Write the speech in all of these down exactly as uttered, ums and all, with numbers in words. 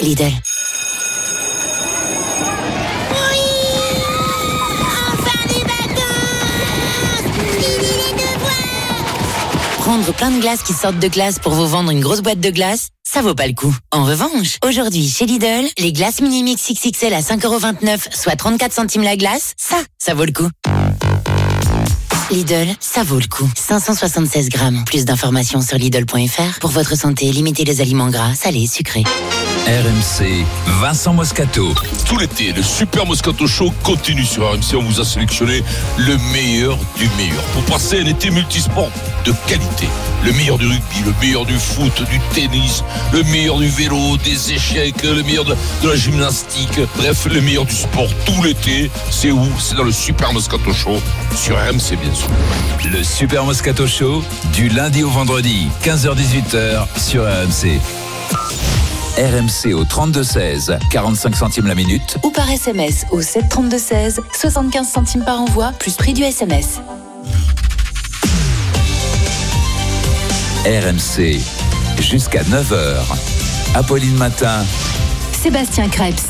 Lidl. Prendre plein de glaces qui sortent de glace pour vous vendre une grosse boîte de glace, ça vaut pas le coup. En revanche, aujourd'hui, chez Lidl, les glaces Mini-Mix X X L à cinq euros vingt-neuf, soit trente-quatre centimes la glace, ça, ça vaut le coup. Lidl, ça vaut le coup. cinq cent soixante-seize grammes. Plus d'informations sur Lidl point F R. Pour votre santé, limitez les aliments gras, salés, sucrés. R M C, Vincent Moscato. Tout l'été, le Super Moscato Show continue sur R M C. On vous a sélectionné le meilleur du meilleur pour passer un été multisport de qualité. Le meilleur du rugby, le meilleur du foot, du tennis, le meilleur du vélo, des échecs, le meilleur de, de la gymnastique. Bref, le meilleur du sport tout l'été. C'est où? C'est dans le Super Moscato Show sur R M C, bien sûr. Le Super Moscato Show, du lundi au vendredi, quinze heures dix-huit heures sur R M C. R M C au trente-deux seize, quarante-cinq centimes la minute. Ou par S M S au sept trente-deux seize, soixante-quinze centimes par envoi, plus prix du S M S. R M C, jusqu'à neuf heures. Apolline Matin. Sébastien Krebs.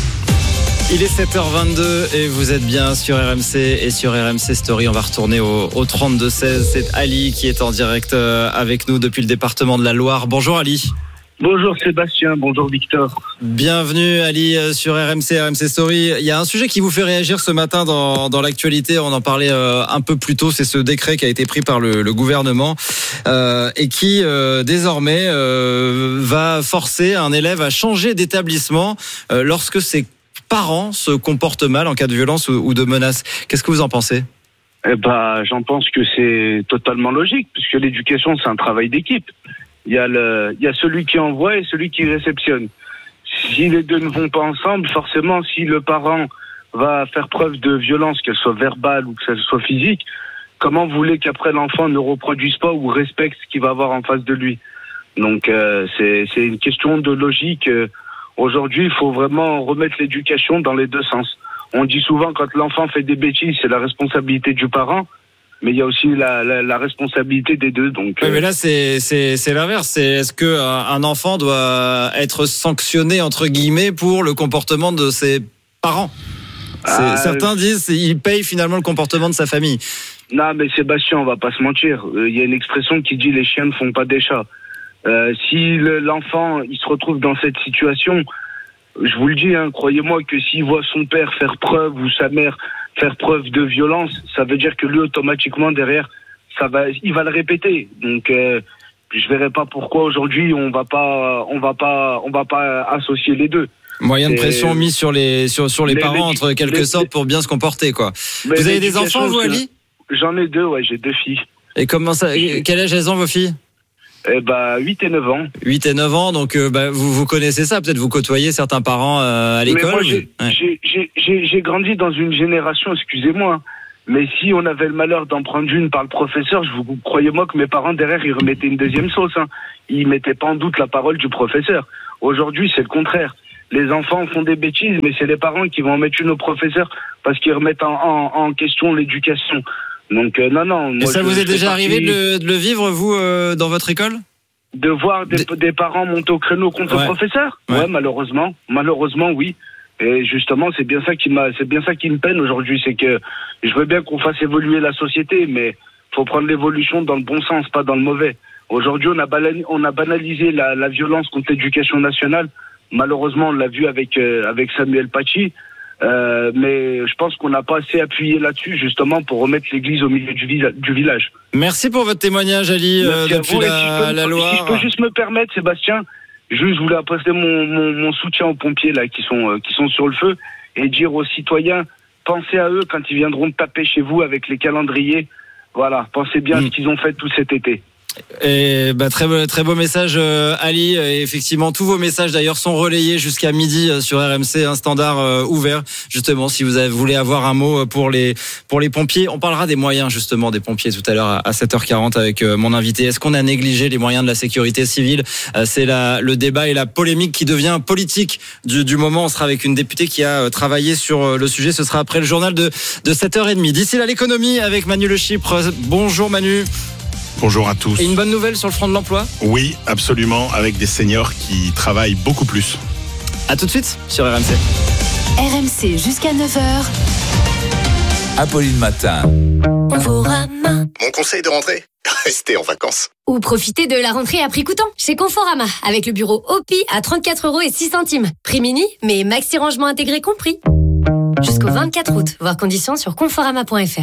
Il est sept heures vingt-deux et vous êtes bien sur R M C et sur R M C Story. On va retourner au, au trente-deux seize. C'est Ali qui est en direct avec nous depuis le département de la Loire. Bonjour Ali. Bonjour Sébastien, bonjour Victor. Bienvenue Ali sur R M C, R M C Story. Il y a un sujet qui vous fait réagir ce matin dans, dans l'actualité. On en parlait euh, un peu plus tôt. C'est ce décret qui a été pris par le, le gouvernement euh, et qui euh, désormais euh, va forcer un élève à changer d'établissement euh, lorsque ses parents se comportent mal en cas de violence ou, ou de menace. Qu'est-ce que vous en pensez ? Eh ben, j'en pense que c'est totalement logique puisque l'éducation c'est un travail d'équipe. Il y a le, il y a celui qui envoie et celui qui réceptionne. Si les deux ne vont pas ensemble, forcément, si le parent va faire preuve de violence, qu'elle soit verbale ou qu'elle soit physique, comment vous voulez qu'après l'enfant ne reproduise pas ou respecte ce qu'il va avoir en face de lui? Donc, euh, c'est, c'est une question de logique. Aujourd'hui, il faut vraiment remettre l'éducation dans les deux sens. On dit souvent quand l'enfant fait des bêtises, c'est la responsabilité du parent. Mais il y a aussi la, la, la responsabilité des deux. Donc, oui, mais là, c'est, c'est, c'est l'inverse. C'est, est-ce qu'un enfant doit être sanctionné, entre guillemets, pour le comportement de ses parents? Ah, Certains disent qu'il paye finalement le comportement de sa famille. Non, mais Sébastien, on va pas se mentir. Il euh, y a une expression qui dit « les chiens ne font pas des chats ». Euh, si le, l'enfant il se retrouve dans cette situation, je vous le dis, hein, croyez-moi que s'il voit son père faire preuve ou sa mère faire preuve de violence, ça veut dire que lui automatiquement derrière, ça va, il va le répéter. Donc, euh, je verrai pas pourquoi aujourd'hui on va pas, on va pas, on va pas associer les deux. Moyen de Et pression mis sur les sur sur les, les parents entre quelque les, sorte pour bien se comporter quoi. Vous avez des enfants vous Ali ? J'en ai deux, ouais, j'ai deux filles. Et comment ça ? Quel âge elles ont vos filles ? Eh bah, huit et neuf ans. huit et neuf ans, donc euh, bah, vous, vous connaissez ça, peut-être vous côtoyez certains parents euh, à l'école. Mais moi, j'ai, ouais. j'ai, j'ai, j'ai, j'ai grandi dans une génération, excusez-moi, mais si on avait le malheur d'en prendre une par le professeur, je vous croyez-moi que mes parents derrière, ils remettaient une deuxième sauce. Hein. Ils mettaient pas en doute la parole du professeur. Aujourd'hui, c'est le contraire. Les enfants font des bêtises, mais c'est les parents qui vont en mettre une au professeur parce qu'ils remettent en, en, en question l'éducation. Donc euh, non, non. Moi, Et ça je, vous est je déjà partie... arrivé de le, de le vivre, vous, euh, dans votre école ? De voir des, de... des parents monter au créneau contre ouais. le professeur ? Ouais. ouais, malheureusement. Malheureusement, oui. Et justement, c'est bien ça qui m'a, c'est bien ça qui me peine aujourd'hui, c'est que je veux bien qu'on fasse évoluer la société, mais faut prendre l'évolution dans le bon sens, pas dans le mauvais. Aujourd'hui, on a, banali- on a banalisé la, la violence contre l'éducation nationale. Malheureusement, on l'a vu avec euh, avec Samuel Paty. Euh, mais je pense qu'on n'a pas assez appuyé là-dessus justement pour remettre l'église au milieu du, visa- du village. Merci pour votre témoignage, Ali, euh, depuis vous, la, si la me, Loire. Si je peux juste me permettre, Sébastien, juste je voulais apporter mon, mon, mon soutien aux pompiers là qui sont euh, qui sont sur le feu et dire aux citoyens, pensez à eux quand ils viendront taper chez vous avec les calendriers. Voilà, pensez bien mmh. à ce qu'ils ont fait tout cet été. Et bah, très beau, très beau message, euh, Ali. Et effectivement, tous vos messages d'ailleurs sont relayés jusqu'à midi euh, sur R M C, un standard euh, ouvert. Justement, si vous avez, voulez avoir un mot pour les pour les pompiers, on parlera des moyens justement des pompiers tout à l'heure à sept heures quarante avec euh, mon invité. Est-ce qu'on a négligé les moyens de la sécurité civile ? euh, C'est la, le débat et la polémique qui devient politique du, du moment. On sera avec une députée qui a euh, travaillé sur euh, le sujet. Ce sera après le journal de de sept heures trente. D'ici là, l'économie avec Manu Le Chypre. Bonjour Manu. Bonjour à tous. Et une bonne nouvelle sur le front de l'emploi ? Oui, absolument, avec des seniors qui travaillent beaucoup plus. À tout de suite sur R M C. R M C jusqu'à neuf heures. Apolline Matin. Conforama. Mon conseil de rentrée, restez en vacances. Ou profitez de la rentrée à prix coûtant chez Conforama avec le bureau O P I à trente-quatre euros et six centimes. Prix mini, mais maxi rangement intégré compris. Jusqu'au vingt-quatre août. Voir conditions sur conforama point f r.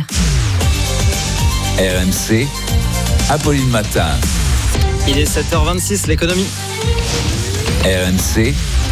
R M C, Apolline Matin. Il est sept heures vingt-six, l'économie. R M C.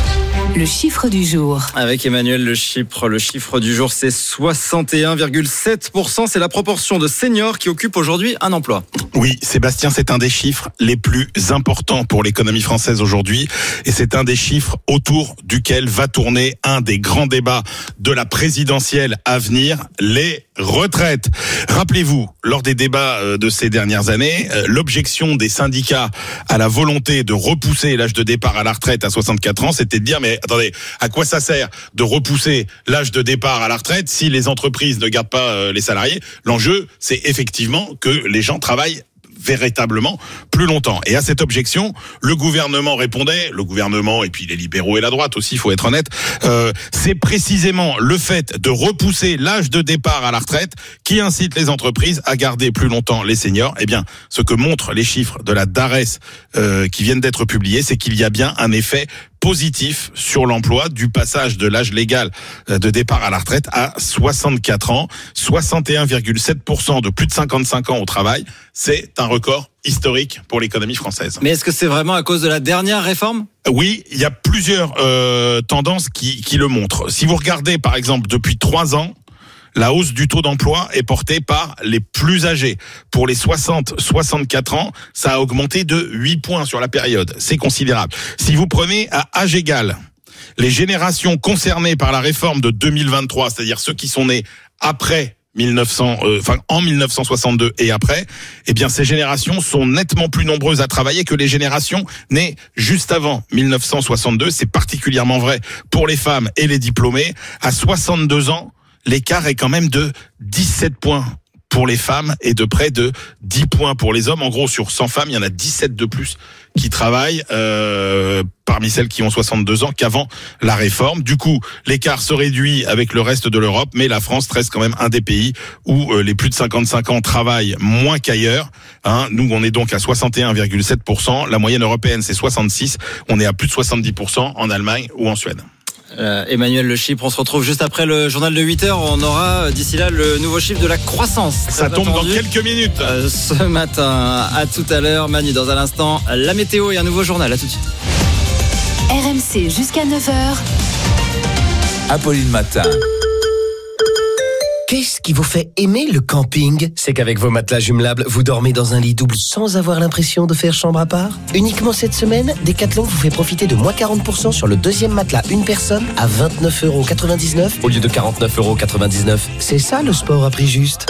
Le chiffre du jour. Avec Emmanuel, le chiffre, le chiffre du jour, c'est soixante et un virgule sept pour cent. C'est la proportion de seniors qui occupent aujourd'hui un emploi. Oui, Sébastien, c'est un des chiffres les plus importants pour l'économie française aujourd'hui. Et c'est un des chiffres autour duquel va tourner un des grands débats de la présidentielle à venir, les retraites. Rappelez-vous, lors des débats de ces dernières années, l'objection des syndicats à la volonté de repousser l'âge de départ à la retraite à soixante-quatre ans, c'était de dire, mais attendez, à quoi ça sert de repousser l'âge de départ à la retraite si les entreprises ne gardent pas les salariés? L'enjeu, c'est effectivement que les gens travaillent véritablement plus longtemps. Et à cette objection, le gouvernement répondait, le gouvernement et puis les libéraux et la droite aussi, il faut être honnête, euh, c'est précisément le fait de repousser l'âge de départ à la retraite qui incite les entreprises à garder plus longtemps les seniors. Eh bien, ce que montrent les chiffres de la DARES euh, qui viennent d'être publiés, c'est qu'il y a bien un effet positif sur l'emploi du passage de l'âge légal de départ à la retraite à soixante-quatre ans, soixante et un virgule sept pour cent de plus de cinquante-cinq ans au travail. C'est un record historique pour l'économie française. Mais est-ce que c'est vraiment à cause de la dernière réforme ? Oui, il y a plusieurs euh, tendances qui, qui le montrent. Si vous regardez par exemple depuis trois ans, la hausse du taux d'emploi est portée par les plus âgés. Pour les soixante à soixante-quatre ans, ça a augmenté de huit points sur la période. C'est considérable. Si vous prenez à âge égal les générations concernées par la réforme de deux mille vingt-trois, c'est-à-dire ceux qui sont nés après mille neuf cents, euh, enfin en mille neuf cent soixante-deux et après, eh bien ces générations sont nettement plus nombreuses à travailler que les générations nées juste avant mille neuf cent soixante-deux. C'est particulièrement vrai pour les femmes et les diplômés. À soixante-deux ans, l'écart est quand même de dix-sept points pour les femmes et de près de dix points pour les hommes. En gros, sur cent femmes, il y en a dix-sept de plus qui travaillent euh, parmi celles qui ont soixante-deux ans qu'avant la réforme. Du coup, l'écart se réduit avec le reste de l'Europe, mais la France reste quand même un des pays où euh, les plus de cinquante-cinq ans travaillent moins qu'ailleurs. Hein, nous, on est donc à soixante et un virgule sept pour cent. La moyenne européenne, c'est soixante-six. On est à plus de soixante-dix pour cent en Allemagne ou en Suède. Euh, Emmanuel Le Chypre, on se retrouve juste après le journal de huit heures. On aura d'ici là le nouveau chiffre de la croissance. Ça tombe attendu. Dans quelques minutes. Euh, ce matin, à tout à l'heure. Manu, dans un instant, la météo et un nouveau journal. À tout de suite. R M C jusqu'à neuf heures. Apolline Matin. Qu'est-ce qui vous fait aimer le camping ? C'est qu'avec vos matelas jumelables, vous dormez dans un lit double sans avoir l'impression de faire chambre à part ? Uniquement cette semaine, Decathlon vous fait profiter de moins quarante pour cent sur le deuxième matelas une personne à vingt-neuf euros quatre-vingt-dix-neuf au lieu de quarante-neuf euros quatre-vingt-dix-neuf. C'est ça le sport à prix juste.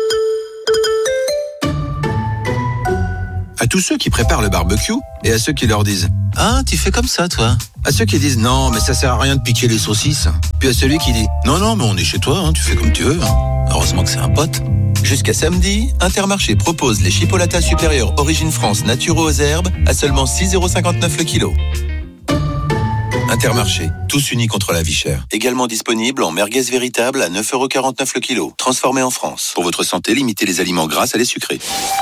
À tous ceux qui préparent le barbecue et à ceux qui leur disent « Ah, tu fais comme ça, toi ?» À ceux qui disent « Non, mais ça sert à rien de piquer les saucisses ». Puis à celui qui dit « Non, non, mais on est chez toi, hein, tu fais comme tu veux. » Heureusement que c'est un pote. Jusqu'à samedi, Intermarché propose les chipolatas supérieurs Origine France naturaux aux herbes à seulement six euros cinquante-neuf le kilo. Intermarché, tous unis contre la vie chère. Également disponible en merguez véritable à neuf euros quarante-neuf le kilo. Transformé en France. Pour votre santé, limitez les aliments gras à les sucrés.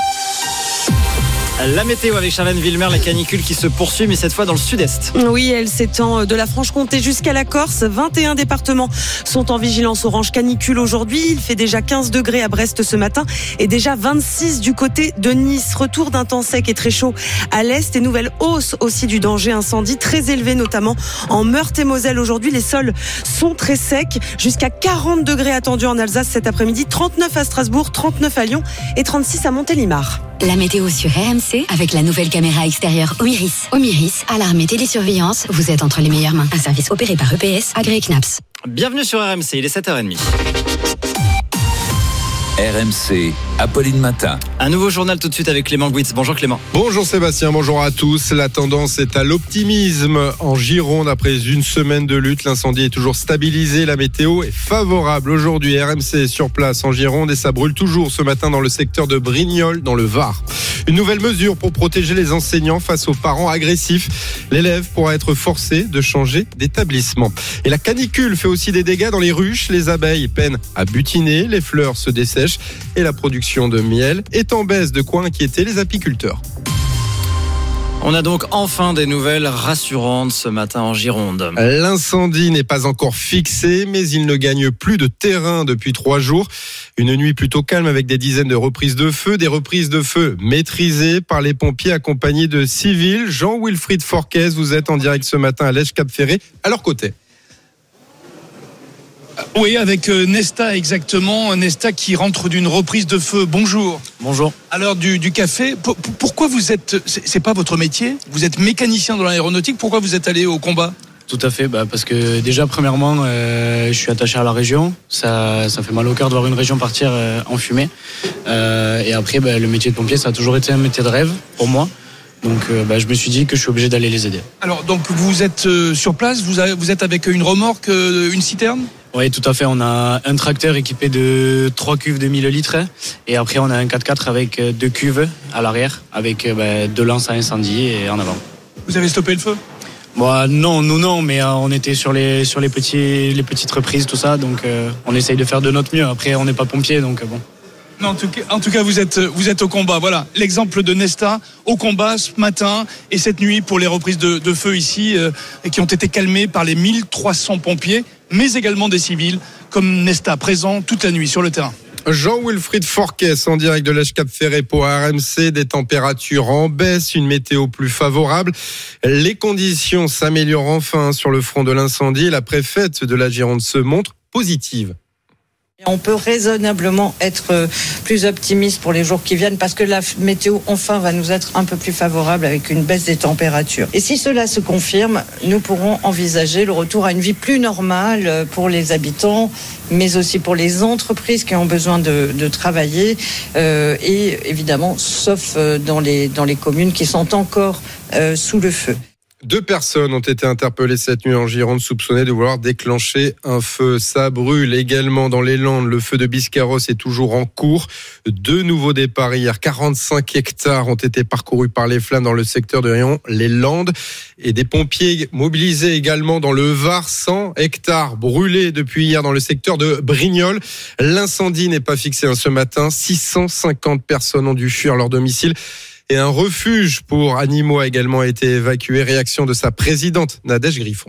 La météo avec Charlène Villemer, la canicule qui se poursuit, mais cette fois dans le sud-est. Oui, elle s'étend de la Franche-Comté jusqu'à la Corse. vingt et un départements sont en vigilance orange canicule aujourd'hui. Il fait déjà quinze degrés à Brest ce matin et déjà vingt-six du côté de Nice. Retour d'un temps sec et très chaud à l'est et nouvelle hausse aussi du danger incendie très élevé, notamment en Meurthe-et-Moselle. Aujourd'hui, les sols sont très secs. Jusqu'à quarante degrés attendus en Alsace cet après-midi, trente-neuf à Strasbourg, trente-neuf à Lyon et trente-six à Montélimar. La météo sur R M C avec la nouvelle caméra extérieure Omiris. Omiris, alarme et télésurveillance, vous êtes entre les meilleures mains. Un service opéré par E P S, agréé C N A P S. Bienvenue sur R M C, il est sept heures trente. R M C, Apolline Matin. Un nouveau journal tout de suite avec Clément Gouitz. Bonjour Clément. Bonjour Sébastien, bonjour à tous. La tendance est à l'optimisme en Gironde. Après une semaine de lutte, l'incendie est toujours stabilisé. La météo est favorable aujourd'hui. R M C est sur place en Gironde et ça brûle toujours ce matin dans le secteur de Brignoles, dans le Var. Une nouvelle mesure pour protéger les enseignants face aux parents agressifs. L'élève pourra être forcé de changer d'établissement. Et la canicule fait aussi des dégâts dans les ruches. Les abeilles peinent à butiner, les fleurs se dessèchent et la production de miel est en baisse, de quoi inquiéter les apiculteurs. On a donc enfin des nouvelles rassurantes ce matin en Gironde. L'incendie n'est pas encore fixé, mais il ne gagne plus de terrain depuis trois jours. Une nuit plutôt calme avec des dizaines de reprises de feu, des reprises de feu maîtrisées par les pompiers accompagnés de civils. Jean-Wilfried Forquez, vous êtes en direct ce matin à Lège-Cap-Ferré, à leur côté. Oui, avec Nesta exactement, Nesta qui rentre d'une reprise de feu. Bonjour. Bonjour. À l'heure du, du café, P- pourquoi vous êtes, c'est, c'est pas votre métier, vous êtes mécanicien dans l'aéronautique, pourquoi vous êtes allé au combat ? Tout à fait, bah parce que déjà premièrement, euh, je suis attaché à la région, ça, ça fait mal au cœur de voir une région partir euh, en fumée. Euh, et après, bah, le métier de pompier, ça a toujours été un métier de rêve pour moi. Donc euh, bah, je me suis dit que je suis obligé d'aller les aider. Alors donc vous êtes euh, sur place, vous, avez, vous êtes avec une remorque, euh, une citerne ? Oui, tout à fait. On a un tracteur équipé de trois cuves de mille litres et après on a un quatre quatre avec deux cuves à l'arrière avec bah, deux lances à incendie et en avant. Vous avez stoppé le feu ? Bon, non, nous non, mais euh, on était sur les sur les petits les petites reprises, tout ça, donc euh, on essaye de faire de notre mieux. Après, on n'est pas pompier, donc euh, bon. Non, en tout cas, en tout cas, vous êtes vous êtes au combat. Voilà, l'exemple de Nesta au combat ce matin et cette nuit pour les reprises de, de feu ici, euh, qui ont été calmées par les mille trois cents pompiers, mais également des civils, comme Nesta, présent toute la nuit sur le terrain. Jean-Wilfried Forquez en direct de Lège-Cap-Ferré pour R M C, des températures en baisse, une météo plus favorable. Les conditions s'améliorent enfin sur le front de l'incendie. La préfète de la Gironde se montre positive. On peut raisonnablement être plus optimiste pour les jours qui viennent parce que la météo enfin va nous être un peu plus favorable avec une baisse des températures. Et si cela se confirme, nous pourrons envisager le retour à une vie plus normale pour les habitants, mais aussi pour les entreprises qui ont besoin de, de travailler euh, et évidemment, sauf dans les, dans les communes qui sont encore euh, sous le feu. Deux personnes ont été interpellées cette nuit en Gironde, soupçonnées de vouloir déclencher un feu. Ça brûle également dans les Landes. Le feu de Biscarrosse est toujours en cours. Deux nouveaux départs hier. quarante-cinq hectares ont été parcourus par les flammes dans le secteur de Rion, les Landes. Et des pompiers mobilisés également dans le Var. cent hectares brûlés depuis hier dans le secteur de Brignoles. L'incendie n'est pas fixé ce matin. six cent cinquante personnes ont dû fuir leur domicile. Et un refuge pour animaux a également été évacué. Réaction de sa présidente, Nadège Griffon.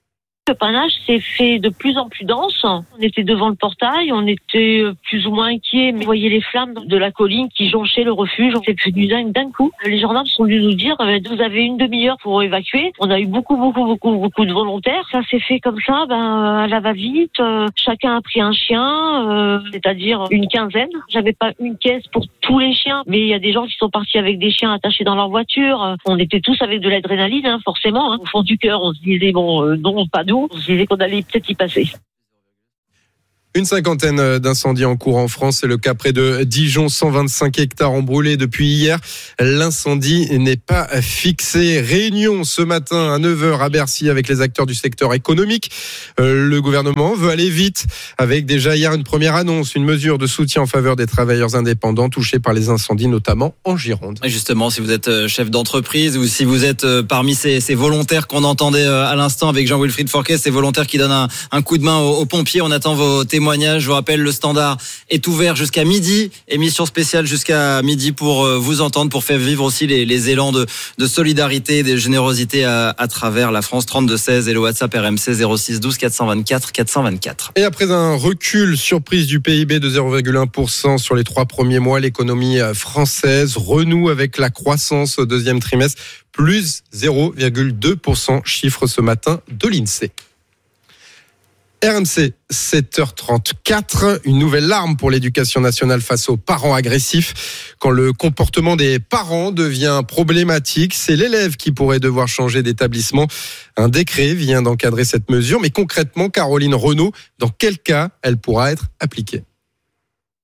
Le panache s'est fait de plus en plus dense. On était devant le portail, on était plus ou moins inquiets. Vous voyez les flammes de la colline qui jonchaient le refuge. C'est devenu dingue d'un coup. Les gendarmes sont venus nous dire vous avez une demi-heure pour évacuer. On a eu beaucoup, beaucoup, beaucoup, beaucoup de volontaires. Ça s'est fait comme ça, ben, à la va-vite. Euh, chacun a pris un chien, euh, c'est-à-dire une quinzaine. J'avais pas une caisse pour tous les chiens, mais il y a des gens qui sont partis avec des chiens attachés dans leur voiture. On était tous avec de l'adrénaline, hein, forcément. Hein. Au fond du cœur, on se disait bon, euh, non, pas nous. On se disait qu'on allait peut-être y passer. Une cinquantaine d'incendies en cours en France. C'est le cas près de Dijon. cent vingt-cinq hectares ont brûlé depuis hier. L'incendie n'est pas fixé. Réunion ce matin à neuf heures à Bercy avec les acteurs du secteur économique. Euh, le gouvernement veut aller vite avec déjà hier une première annonce, une mesure de soutien en faveur des travailleurs indépendants touchés par les incendies, notamment en Gironde. Justement, si vous êtes chef d'entreprise ou si vous êtes parmi ces, ces volontaires qu'on entendait à l'instant avec Jean-Wilfried Forquet, ces volontaires qui donnent un, un coup de main aux, aux pompiers, on attend vos témoignages. Je vous rappelle, le standard est ouvert jusqu'à midi. Émission spéciale jusqu'à midi pour vous entendre, pour faire vivre aussi les, les élans de, de solidarité, de générosité à, à travers la France. trente-deux seize et le WhatsApp R M C zéro six douze quatre cent vingt-quatre quatre cent vingt-quatre. Et après un recul surprise du P I B de zéro virgule un pour cent sur les trois premiers mois, l'économie française renoue avec la croissance au deuxième trimestre, plus zéro virgule deux pour cent, chiffre ce matin de l'INSEE. R M C, sept heures trente-quatre, une nouvelle larme pour l'éducation nationale face aux parents agressifs. Quand le comportement des parents devient problématique, c'est l'élève qui pourrait devoir changer d'établissement. Un décret vient d'encadrer cette mesure, mais concrètement, Caroline Renaud, dans quel cas elle pourra être appliquée ?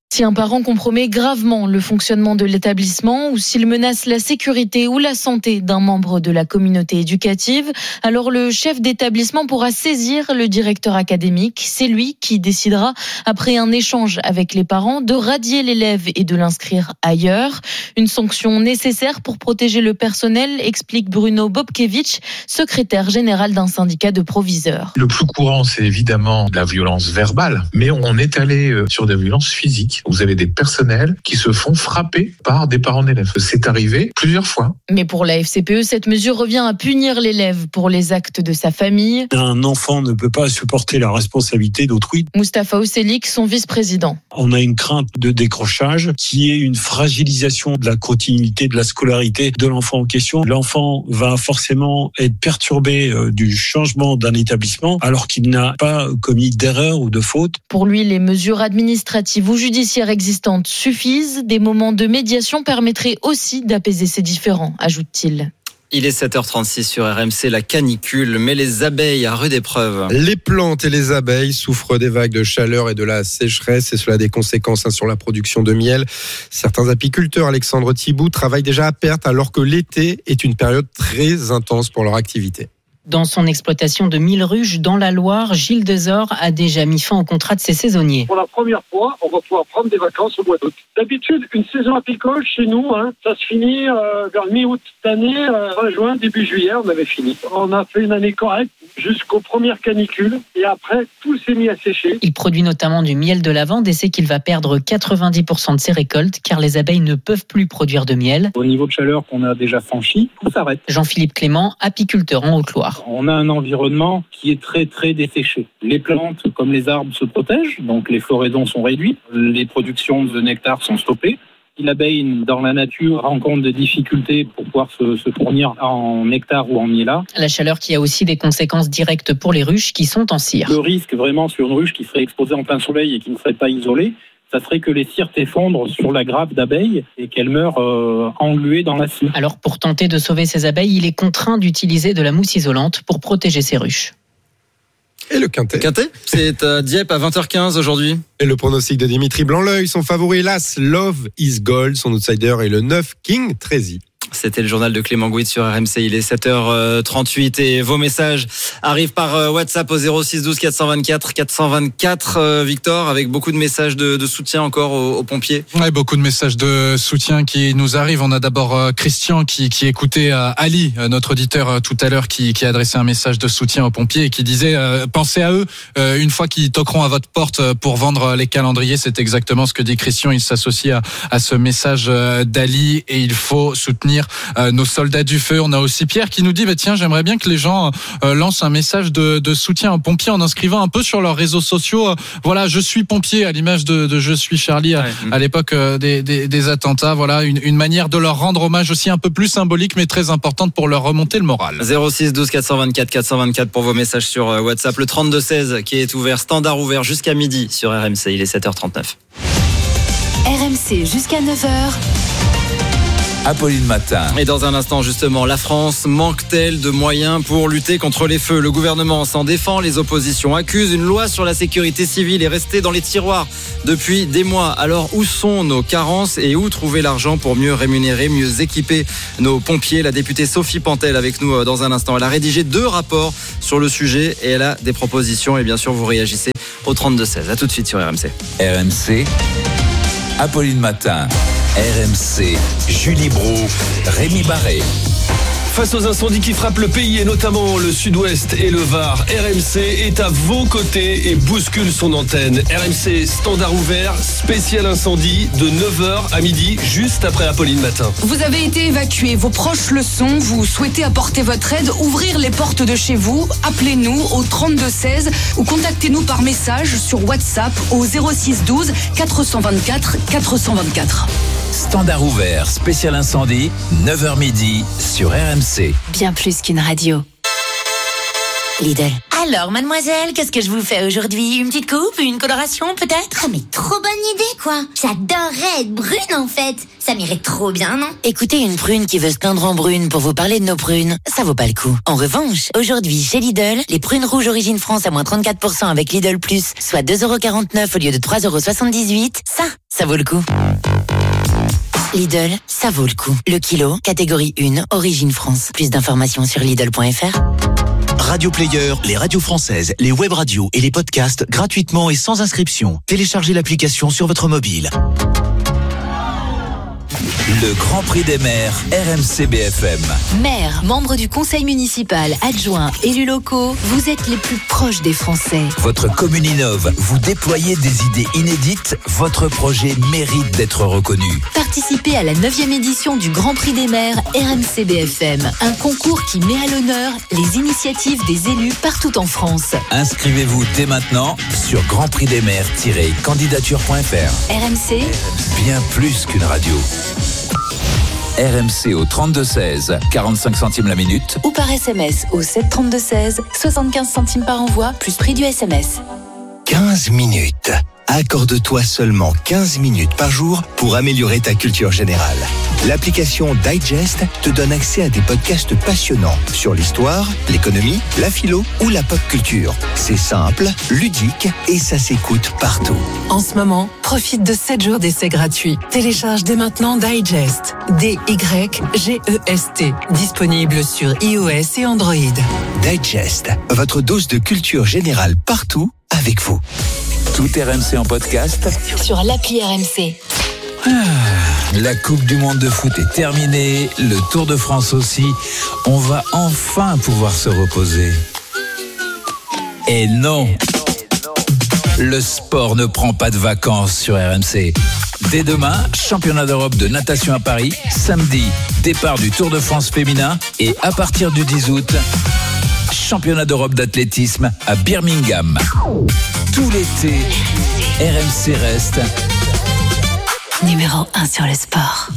Si un parent compromet gravement le fonctionnement de l'établissement ou s'il menace la sécurité ou la santé d'un membre de la communauté éducative, alors le chef d'établissement pourra saisir le directeur académique. C'est lui qui décidera, après un échange avec les parents, de radier l'élève et de l'inscrire ailleurs. Une sanction nécessaire pour protéger le personnel, explique Bruno Bobkevich, secrétaire général d'un syndicat de proviseurs. Le plus courant, c'est évidemment la violence verbale, mais on est allé sur des violences physiques. Vous avez des personnels qui se font frapper par des parents d'élèves. C'est arrivé plusieurs fois. Mais pour la F C P E, cette mesure revient à punir l'élève pour les actes de sa famille. Un enfant ne peut pas supporter la responsabilité d'autrui. Mustapha Oselik, son vice-président. On a une crainte de décrochage qui est une fragilisation de la continuité de la scolarité de l'enfant en question. L'enfant va forcément être perturbé du changement d'un établissement alors qu'il n'a pas commis d'erreur ou de faute. Pour lui, les mesures administratives ou judiciaires existantes suffisent. Des moments de médiation permettraient aussi d'apaiser ces différends, ajoute-t-il. Il est sept heures trente-six sur R M C, la canicule met les abeilles à rude épreuve. Les plantes et les abeilles souffrent des vagues de chaleur et de la sécheresse et cela a des conséquences sur la production de miel. Certains apiculteurs, Alexandre Thibault, travaillent déjà à perte alors que l'été est une période très intense pour leur activité. Dans son exploitation de mille ruches dans la Loire, Gilles Dezor a déjà mis fin au contrat de ses saisonniers. Pour la première fois, on va pouvoir prendre des vacances au mois d'août. D'habitude, une saison apicole chez nous, hein, ça se finit euh, vers mi-août. Cette année, euh, fin juin, début juillet, on avait fini. On a fait une année correcte jusqu'aux premières canicules et après, tout s'est mis à sécher. Il produit notamment du miel de lavande et sait qu'il va perdre quatre-vingt-dix pour cent de ses récoltes car les abeilles ne peuvent plus produire de miel. Au niveau de chaleur qu'on a déjà franchi, tout s'arrête. Jean-Philippe Clément, apiculteur en Haute-Loire. On a un environnement qui est très très desséché. Les plantes comme les arbres se protègent, donc les floraisons sont réduites, les productions de nectar sont stoppées. Si l'abeille dans la nature rencontre des difficultés pour pouvoir se, se fournir en nectar ou en miel. La chaleur qui a aussi des conséquences directes pour les ruches qui sont en cire. Le risque vraiment sur une ruche qui serait exposée en plein soleil et qui ne serait pas isolée, ça serait que les cires s'effondrent sur la grappe d'abeilles et qu'elles meurent euh, engluées dans la cire. Alors pour tenter de sauver ces abeilles, il est contraint d'utiliser de la mousse isolante pour protéger ses ruches. Et le Quintet. Quintet, c'est à Dieppe à vingt heures quinze aujourd'hui. Et le pronostic de Dimitri Blanc-L'œil, son favori, l'As, Love is Gold, son outsider est le neuf, King Trezy. C'était le journal de Clément Gouit sur R M C. Il est sept heures trente-huit et vos messages arrivent par WhatsApp au zéro six douze quatre cent vingt-quatre quatre cent vingt-quatre. Victor, avec beaucoup de messages de, de soutien encore aux, aux pompiers. Ouais, beaucoup de messages de soutien qui nous arrivent. On a d'abord Christian qui, qui écoutait Ali, notre auditeur tout à l'heure, qui, qui a adressé un message de soutien aux pompiers et qui disait euh, pensez à eux euh, une fois qu'ils toqueront à votre porte pour vendre les calendriers. C'est exactement ce que dit Christian. Il s'associe à, à ce message d'Ali et il faut soutenir Euh, nos soldats du feu. On a aussi Pierre qui nous dit bah, tiens, j'aimerais bien que les gens euh, lancent un message de, de soutien aux pompiers en inscrivant un peu sur leurs réseaux sociaux euh, voilà, je suis pompier, à l'image de, de je suis Charlie à, ouais. à l'époque euh, des, des, des attentats. Voilà, une, une manière de leur rendre hommage aussi un peu plus symbolique mais très importante pour leur remonter le moral. zéro six douze quatre cent vingt-quatre quatre cent vingt-quatre pour vos messages sur WhatsApp. Le trente-deux seize qui est ouvert, standard ouvert jusqu'à midi sur R M C. Il est sept heures trente-neuf. R M C jusqu'à neuf heures. Apolline Matin. Et dans un instant, justement, la France manque-t-elle de moyens pour lutter contre les feux ? Le gouvernement s'en défend, les oppositions accusent. Une loi sur la sécurité civile est restée dans les tiroirs depuis des mois. Alors, où sont nos carences et où trouver l'argent pour mieux rémunérer, mieux équiper nos pompiers ? La députée Sophie Pantel avec nous dans un instant. Elle a rédigé deux rapports sur le sujet et elle a des propositions. Et bien sûr, vous réagissez au trente-deux seize. À tout de suite sur R M C. R M C, Apolline Matin. R M C, Julie Brou, Rémi Barré. Face aux incendies qui frappent le pays et notamment le sud-ouest et le Var, R M C est à vos côtés et bouscule son antenne. R M C standard ouvert, spécial incendie de neuf heures à midi, juste après Apolline Matin. Vous avez été évacué, vos proches le sont, vous souhaitez apporter votre aide, ouvrir les portes de chez vous, appelez-nous au trente-deux seize ou contactez-nous par message sur WhatsApp au zéro six douze quatre cent vingt-quatre quatre cent vingt-quatre. Standard ouvert, spécial incendie, neuf heures midi sur R M C. Bien plus qu'une radio. Lidl. Alors, mademoiselle, qu'est-ce que je vous fais aujourd'hui? Une petite coupe? Une coloration, peut-être? Ah, mais trop bonne idée, quoi. J'adorerais être brune, en fait. Ça m'irait trop bien, non? Écoutez, une prune qui veut se teindre en brune pour vous parler de nos prunes, ça vaut pas le coup. En revanche, aujourd'hui, chez Lidl, les prunes rouges origine France à moins trente-quatre pour cent avec Lidl Plus, soit deux euros quarante-neuf au lieu de trois euros soixante-dix-huit, ça, ça vaut le coup. Lidl, ça vaut le coup. Le kilo, catégorie un, origine France. Plus d'informations sur Lidl point F R. Radio Player, les radios françaises, les web radios et les podcasts gratuitement et sans inscription. Téléchargez l'application sur votre mobile. Le Grand Prix des maires, R M C B F M. Maires, membres du conseil municipal, adjoints, élus locaux, vous êtes les plus proches des Français. Votre commune innove, vous déployez des idées inédites, votre projet mérite d'être reconnu. Participez à la neuvième édition du Grand Prix des maires R M C B F M, un concours qui met à l'honneur les initiatives des élus partout en France. Inscrivez-vous dès maintenant sur grand prix des maires tiret candidature point F R. R M C, bien plus qu'une radio. R M C au trente-deux seize, quarante-cinq centimes la minute. Ou par S M S au sept trente-deux seize, soixante-quinze centimes par envoi, plus prix du S M S. quinze minutes. Accorde-toi seulement quinze minutes par jour pour améliorer ta culture générale. L'application Digest te donne accès à des podcasts passionnants sur l'histoire, l'économie, la philo ou la pop culture. C'est simple, ludique et ça s'écoute partout. En ce moment, profite de sept jours d'essai gratuit. Télécharge dès maintenant Digest. D Y G E S T. Disponible sur iOS et Android. Digest, votre dose de culture générale partout avec vous. Tout R M C en podcast sur l'appli R M C. Ah, la Coupe du Monde de foot est terminée, le Tour de France aussi. On va enfin pouvoir se reposer. Et non, le sport ne prend pas de vacances sur R M C. Dès demain, championnat d'Europe de natation à Paris. Samedi, départ du Tour de France féminin. Et à partir du dix août, championnat d'Europe d'athlétisme à Birmingham. Tout l'été, R M C reste numéro un sur le sport.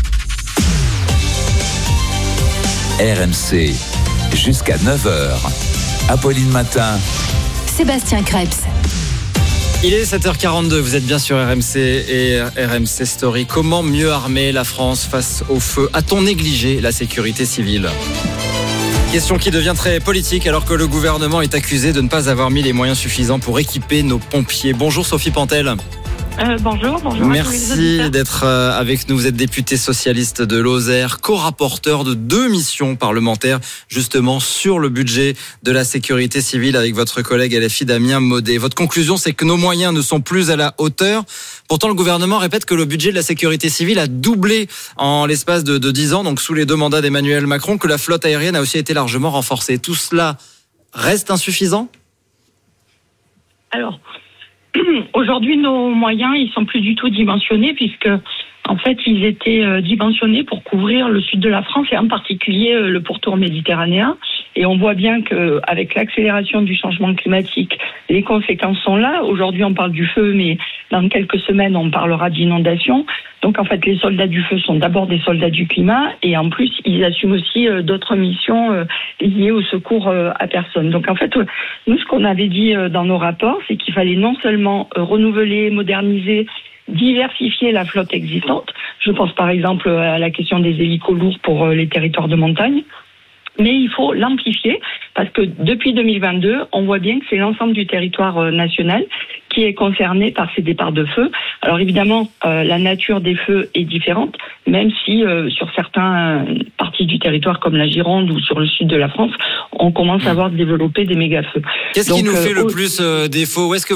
R M C, jusqu'à neuf heures. Apolline Matin. Sébastien Krebs. Il est sept heures quarante-deux, vous êtes bien sur R M C et R M C Story. Comment mieux armer la France face au feu? A-t-on négligé la sécurité civile? Question qui devient très politique alors que le gouvernement est accusé de ne pas avoir mis les moyens suffisants pour équiper nos pompiers. Bonjour Sophie Pantel. Euh, bonjour, bonjour. Merci d'être avec nous. Vous êtes députée socialiste de Lozère, co-rapporteur de deux missions parlementaires justement sur le budget de la sécurité civile avec votre collègue L F I Damien Maudet. Votre conclusion, c'est que nos moyens ne sont plus à la hauteur. Pourtant, le gouvernement répète que le budget de la sécurité civile a doublé en l'espace de, de dix ans, donc sous les deux mandats d'Emmanuel Macron, que la flotte aérienne a aussi été largement renforcée. Tout cela reste insuffisant ? Alors, aujourd'hui, nos moyens, ils sont plus du tout dimensionnés puisque, en fait, ils étaient dimensionnés pour couvrir le sud de la France et en particulier le pourtour méditerranéen. Et on voit bien qu'avec l'accélération du changement climatique, les conséquences sont là. Aujourd'hui, on parle du feu, mais dans quelques semaines, on parlera d'inondation. Donc, en fait, les soldats du feu sont d'abord des soldats du climat et en plus, ils assument aussi d'autres missions liées au secours à personne. Donc, en fait, nous, ce qu'on avait dit dans nos rapports, c'est qu'il fallait non seulement renouveler, moderniser, diversifier la flotte existante. Je pense par exemple à la question des hélicos lourds pour les territoires de montagne. Mais il faut l'amplifier parce que depuis deux mille vingt-deux, on voit bien que c'est l'ensemble du territoire national qui est concerné par ces départs de feu. Alors évidemment, euh, la nature des feux est différente, même si euh, sur certaines parties du territoire comme la Gironde ou sur le sud de la France, on commence à voir développer des méga-feux. Qu'est-ce Donc, qui nous fait euh, le plus euh, défaut ? Où est-ce que